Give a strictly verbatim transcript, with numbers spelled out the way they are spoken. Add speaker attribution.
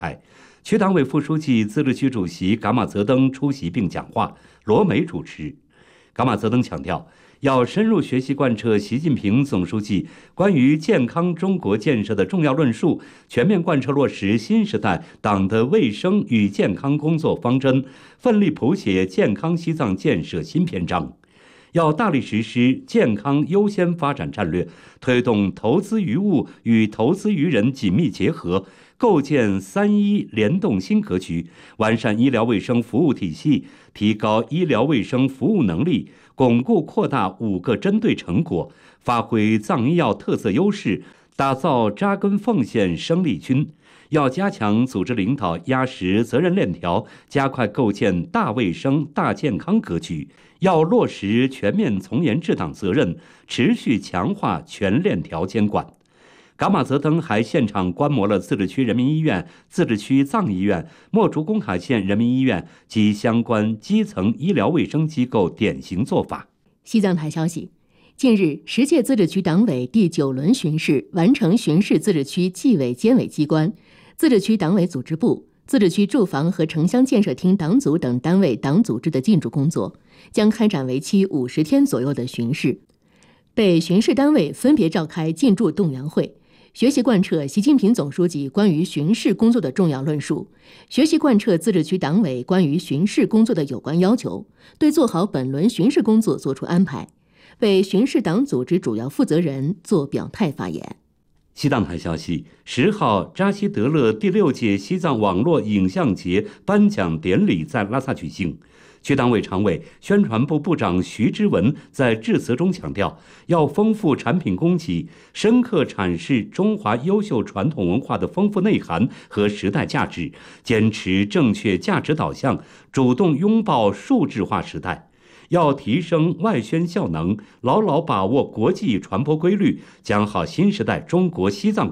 Speaker 1: 区党委副书记、自治区主席噶玛泽登出席并讲话，罗梅主持。噶玛泽登强调，要深入学习贯彻习近平总书记关于健康中国建设的重要论述，全面贯彻落实新时代党的卫生与健康工作方针，奋力谱写健康西藏建设新篇章。要大力实施健康优先发展战略，推动投资于物与投资于人紧密结合，构建三医联动新格局，完善医疗卫生服务体系，提高医疗卫生服务能力，巩固扩大五个针对成果，发挥藏医药特色优势，打造扎根奉献生力军。要加强组织领导压实责任链条，加快构建大卫生、大健康格局。要落实全面从严治党责任，持续强化全链条监管。噶玛泽登还现场观摩了自治区人民医院、自治区藏医院、墨竹工卡县人民医院及相关基层医疗卫生机构典型做法。
Speaker 2: 西藏台消息，近日，十届自治区党委第九轮巡视完成巡视自治区纪委监委机关、自治区党委组织部、自治区住房和城乡建设厅党组等单位党组织的进驻工作，将开展为期五十天左右的巡视。被巡视单位分别召开进驻动员会，学习贯彻习近平总书记关于巡视工作的重要论述，学习贯彻自治区党委关于巡视工作的有关要求，对做好本轮巡视工作作出安排，为巡视党组织主要负责人作表态发言。
Speaker 1: 西藏台消息，十号扎西德勒第六届西藏网络影像节颁奖典礼在拉萨举行。区党委常委、宣传部部长徐之文在致辞中强调，要丰富产品供给，深刻阐释中华优秀传统文化的丰富内涵和时代价值，坚持正确价值导向，主动拥抱数字化时代。要提升外宣效能，牢牢把握国际传播规律，讲好新时代中国西藏